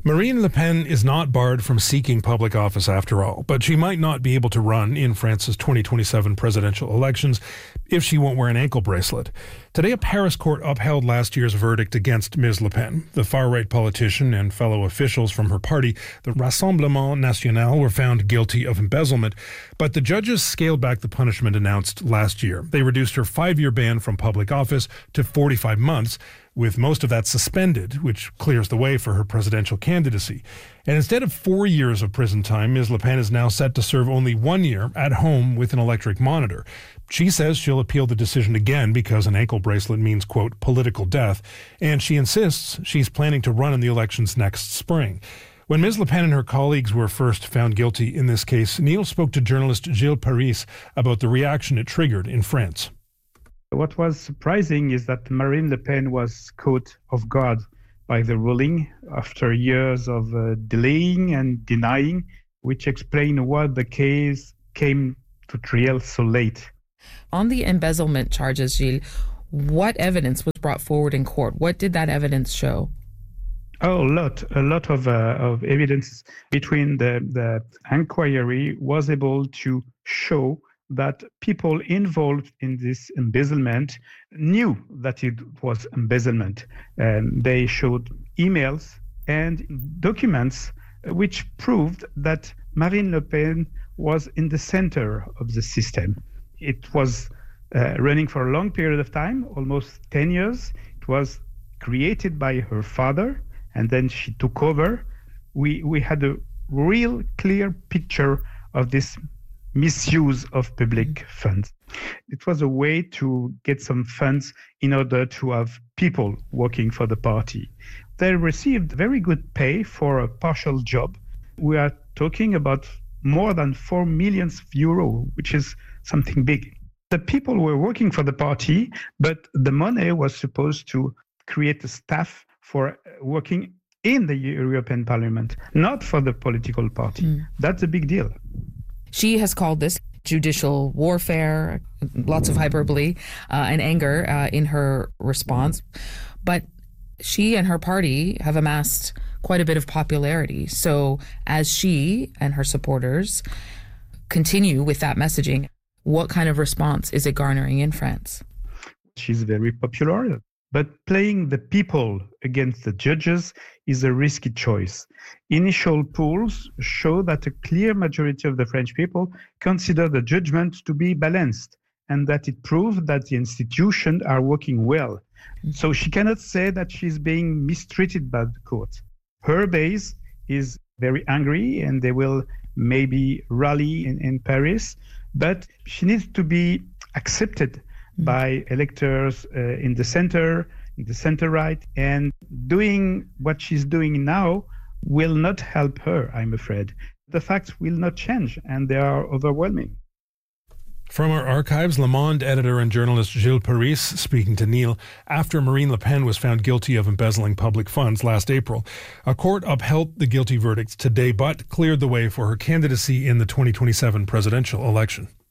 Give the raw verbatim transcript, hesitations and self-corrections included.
Marine Le Pen is not barred from seeking public office after all, but she might not be able to run in France's twenty twenty-seven presidential elections if she won't wear an ankle bracelet. Today, a Paris court upheld last year's verdict against Miz Le Pen. The far-right politician and fellow officials from her party, the Rassemblement National, were found guilty of embezzlement, but the judges scaled back the punishment announced last year. They reduced her five-year ban from public office to forty-five months, with most of that suspended, which clears the way for her presidential candidacy. And instead of four years of prison time, Miz Le Pen is now set to serve only one year at home with an electric monitor. She says she'll appeal the decision again because an ankle bracelet means, quote, political death, and she insists she's planning to run in the elections next spring. When Miz Le Pen and her colleagues were first found guilty in this case, Neil spoke to journalist Gilles Paris about the reaction it triggered in France. What was surprising is that Marine Le Pen was caught off guard by the ruling after years of uh, delaying and denying, which explain why the case came to trial so late. On the embezzlement charges, Gilles, what evidence was brought forward in court? What did that evidence show? Oh, a lot, a lot of uh, of evidence between the, the inquiry was able to show that people involved in this embezzlement knew that it was embezzlement. And they showed emails and documents which proved that Marine Le Pen was in the center of the system. It was uh, running for a long period of time, almost ten years. It was created by her father, and then she took over. We, we had a real clear picture of this misuse of public funds. It was a way to get some funds in order to have people working for the party. They received very good pay for a partial job. We are talking about more than four million euro, which is something big. The people were working for the party, but the money was supposed to create a staff for working in the European Parliament, not for the political party. Mm. That's a big deal. She has called this judicial warfare, lots of hyperbole uh, and anger uh, in her response. But she and her party have amassed quite a bit of popularity. So as she and her supporters continue with that messaging, what kind of response is it garnering in France? She's very popular. But playing the people against the judges is a risky choice. Initial polls show that a clear majority of the French people consider the judgment to be balanced and that it proves that the institutions are working well. Mm-hmm. So she cannot say that she's being mistreated by the court. Her base is very angry and they will maybe rally in, in Paris, but she needs to be accepted by electors uh, in the center, in the center-right, and doing what she's doing now will not help her, I'm afraid. The facts will not change, and they are overwhelming. From our archives, Le Monde editor and journalist Gilles Paris speaking to Neil after Marine Le Pen was found guilty of embezzling public funds last April. A court upheld the guilty verdicts today, but cleared the way for her candidacy in the twenty twenty-seven presidential election.